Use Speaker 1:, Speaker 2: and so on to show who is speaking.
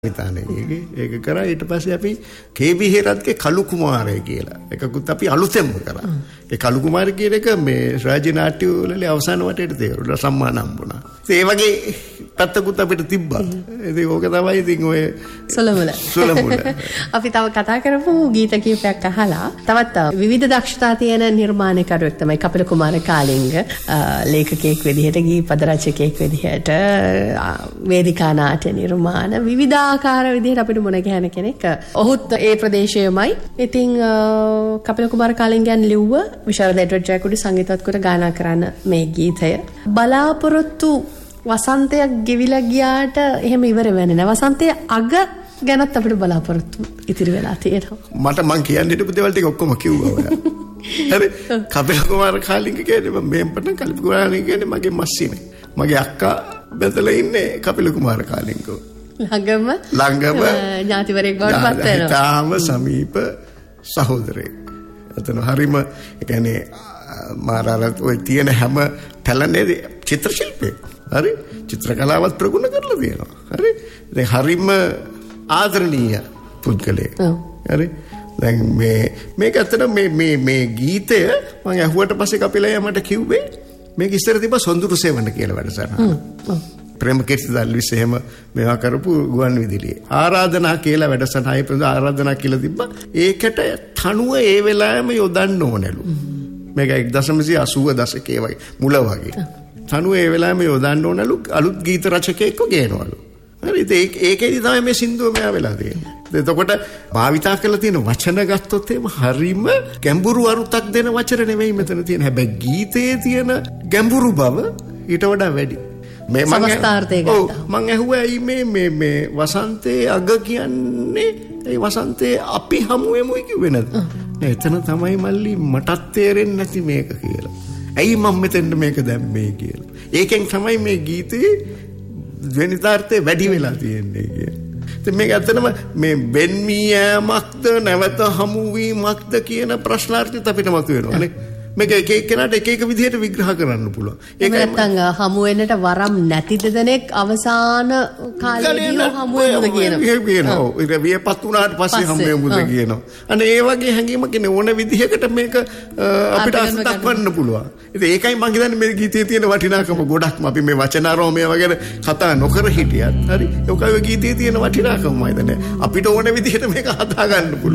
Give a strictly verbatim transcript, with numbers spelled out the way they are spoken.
Speaker 1: ඒක කරා ඊට පස්සේ අපි කේ.බී. හේරත්ගේ කලු කුමාරය කියලා එකකුත් අපි අලුතෙන්ම කරා. ඒ කලු කුමාරය කියන එක මේ රාජ්‍ය නාට්‍ය වල අවසාන වටේට තේරුණා සම්මාන හම්බුණා. ඒ වගේ පැත්තකුත් අපිට තිබ්බා. ඉතින් ඕක තමයි ඉතින් ඔය
Speaker 2: සොලමුල.
Speaker 1: සොලමුල.
Speaker 2: අපි තව කතා කරමු ගීත කීපයක් අහලා. තවත් විවිධ දක්ෂතා තියෙන නිර්මාණකරුවෙක් තමයි කපිල කුමාර කාලිංග. ලේඛකයෙක් විදිහට ගීපද රචකයෙක් විදිහට වේදිකා නාට්‍ය නිර්මාණ විවිධ ආකාර විදිහට අපිට මුණ ගැහෙන කෙනෙක්. ඔහුත් ඒ ප්‍රදේශයමයි. ඉතින් කපිල කුමාර කාලිංගයන් ලිව්ව විශාරද එඩ්වඩ් ජයකොඩි සංගීතවත් කොට ගායනා කරන මේ ගීතය බලාපොරොත්තු වසන්තයක් ගෙවිලා ගියාට එහෙම ඉවර වෙන්නේ නැහැ. වසන්තයේ අග ගැනත් අපිට බලාපොරොත්තු ඉතිරි වෙලා තියෙනවා.
Speaker 1: මට මං කියන්න හිටපු දේවල් ටික ඔක්කොම කිව්වා ඔයා. හරි කපිල කුමාර කාලිංග කියන්නේ මම මෙහෙම පටන් කපිල කුමාර කියන්නේ මගේ මස්සිනේ. මගේ අක්කා බෙදලා ඉන්නේ කපිල කුමාර කාලිංග.
Speaker 2: ළඟම
Speaker 1: ළඟම
Speaker 2: ඥාතිවරයෙක් බවට පත් වෙනවා.
Speaker 1: තාම සමීප සහෝදරයෙක්. එතන හරීම ඒ කියන්නේ මාරාරත් ඔය තියෙන හැම ටැලන්ට් චිත්‍ර ශිල්පේ. හරි චිත්‍ර කලාවත් ප්‍රගුණ කරලා තියෙනවා. හරි දැන් හරීම ආදරණීය පුද්ගලයෙක්. හරි දැන් මේ මේක ඇත්තට මේ මේ මේ ගීතය මම අහුවට පස්සේ කපිලයා මට කිව්වේ මේක ඉස්සර තිබ්බ සොඳුරු සෙවණ කියලා වැඩසටහන. ප්‍රේමකීර්ති දල්විස් එහෙම මේවා කරපු ගුවන් විදුලියේ ආරාධනා කියලා වැඩසටහනයි ප්‍රද ආරාධනා කියලා තිබ්බා. ඒකට තනුව ඒ වෙලාවෙම යොදන්න ඕනලු. මේක එක්දහස් නවසිය අසූව දශකයේ වගේ මුල වගේ. තනුව ඒ වෙලාවෙම යොදන්න ඕනලු අලුත් ගීත රචකයෙක්ව ගේනවලු. හරි ඒක ඒකේදී තමයි මේ සින්දුව මෙයා වෙලා තියෙන්නේ. එතකොට භාවිතා කරලා තියෙන වචන ගත්තොත් එහෙම හරීම ගැඹුරු අරුතක් දෙන වචන නෙවෙයි මෙතන තියෙන. හැබැයි ගීතයේ තියෙන ගැඹුරු බව ඊට වඩා වැඩි. මේ මම මම ඇහුවා ඇයි මේ මේ මේ වසන්තයේ අග කියන්නේ ඒ වසන්තයේ අපි හමු වෙමුයි කිව්වේ නැද්ද? නෑ එතන තමයි මල්ලි මටත් තේරෙන්නේ නැති මේක කියලා. ඇයි මම මෙතෙන්ට මේක දැම්මේ කියලා. ඒකෙන් තමයි මේ ගීතේ ද්වනිතාර්ථය වැඩි වෙලා තියෙන්නේ කියලා. ඉතින් මේක ඇත්තටම මේ වෙන්මී යෑමක්ද නැවත හමු වීමක්ද කියන ප්‍රශ්නාර්ථයත් අපිට මතුවෙනවා නේ. මේක එක එක්කෙනාට එක එක විදිහට විග්‍රහ කරන්න පුළුවන්.
Speaker 2: ඒක නැත්තම් හමු වෙන්නට වරම් නැති දෙනෙක් අවසාන කාලේදී හමු වෙමුද කියනවා.
Speaker 1: කියනවා. ඒක වියපත් වුණාට පස්සේ හමු වෙමුද කියනවා. අනේ ඒ වගේ හැඟීමක් නේ ඕන විදිහකට මේක අපිට අස්තක්වන්න පුළුවන්. ඉතින් ඒකයි මම හිතන්නේ මේ ගීතයේ තියෙන වටිනාකම ගොඩක්ම අපි මේ වචනාරෝමය වගේ කතා නොකර හිටියත් හරි. ඒකයි ගීතයේ තියෙන වටිනාකම මම හිතන්නේ අපිට ඕන විදිහට මේක හදා ගන්න පුළුවන්.